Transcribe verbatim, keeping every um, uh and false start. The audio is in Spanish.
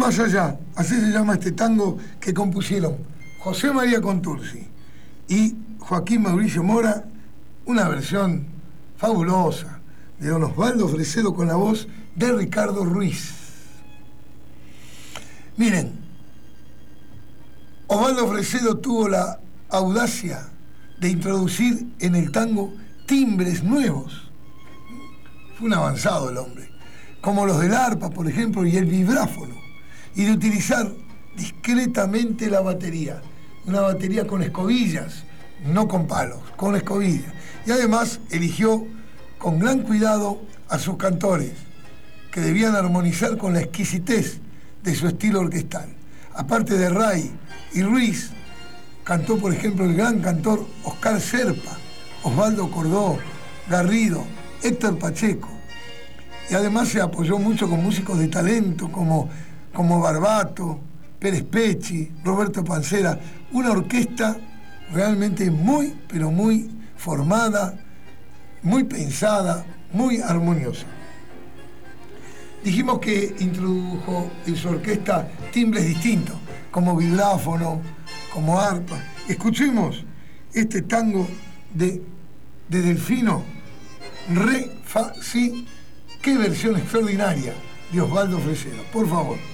más allá, así se llama este tango que compusieron José María Contursi y Joaquín Mauricio Mora, una versión fabulosa de don Osvaldo Fresedo con la voz de Ricardo Ruiz. Miren, Osvaldo Fresedo tuvo la audacia de introducir en el tango timbres nuevos. Fue un avanzado el hombre, como los del arpa, por ejemplo, y el vibráfono, y de utilizar discretamente la batería, una batería con escobillas, no con palos, con escobillas. Y además eligió con gran cuidado a sus cantores, que debían armonizar con la exquisitez de su estilo orquestal. Aparte de Ray y Ruiz, cantó, por ejemplo, el gran cantor Oscar Serpa, Osvaldo Cordó, Garrido, Héctor Pacheco. Y además se apoyó mucho con músicos de talento como, como Barbato, Pérez Pecci, Roberto Pancera. Una orquesta realmente muy, pero muy formada, muy pensada, muy armoniosa. Dijimos que introdujo en su orquesta timbres distintos, como vibráfono, como arpa. Escuchemos este tango de, de Delfino, Re, Fa, Si. Qué versión extraordinaria de Osvaldo Fresedo, por favor.